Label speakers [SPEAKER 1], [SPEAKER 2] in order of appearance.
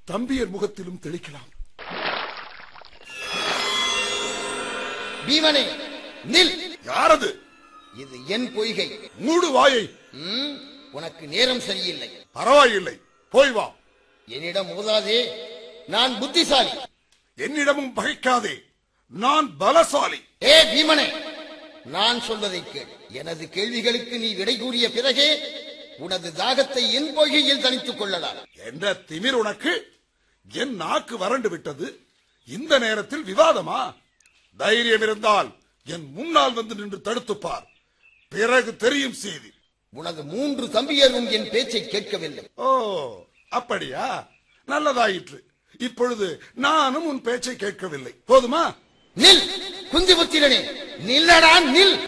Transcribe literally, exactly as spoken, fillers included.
[SPEAKER 1] தம்பியர் முகத்திலும் தெளிக்கலாம்.
[SPEAKER 2] பீமனே நில்.
[SPEAKER 1] யாரது?
[SPEAKER 2] இது என் பொய்கை.
[SPEAKER 1] மூடு வாயை.
[SPEAKER 2] உனக்கு நேரம் சரியில்லை.
[SPEAKER 1] பரவாயில்லை, போய் வா.
[SPEAKER 2] என்னிடம் மோதாதே, நான் புத்திசாலி.
[SPEAKER 1] என்னிடமும் பகைக்காதே, நான் பலசாலி.
[SPEAKER 2] ஏ பீமனே, நான் சொல்வதை கேள். எனது கேள்விகளுக்கு நீ விடை கூறிய பிறகே உனது தாகத்தை என் பொய்கையில் தணித்துக் கொள்ளலாம்.
[SPEAKER 1] என்ற திமிர் உனக்கு? என் நாக்கு வறண்டு விட்டது. இந்த நேரத்தில் விவாதமா? தைரியம் இருந்தால் என் முன்னால் வந்து நின்று தடுத்துப்பார், பிறகு தெரியும் செய்தி.
[SPEAKER 2] உனது மூன்று தம்பியரும் என் பேச்சை கேட்கவில்லை.
[SPEAKER 1] ஓ, அப்படியா? நல்லதாயிற்று. இப்பொழுது நானும் உன் பேச்சை கேட்கவில்லை. போதுமா?
[SPEAKER 2] நில் குந்திபுத்திரனே, நில்லடா நில்.